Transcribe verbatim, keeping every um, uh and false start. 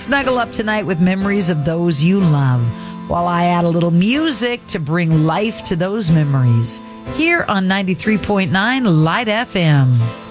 snuggle up tonight with memories of those you love, while I add a little music to bring life to those memories. Here on ninety-three point nine Light F M.